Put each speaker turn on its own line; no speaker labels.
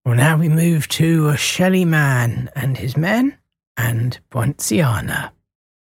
Well, now we move to Shelly Man and his men and Poinciana.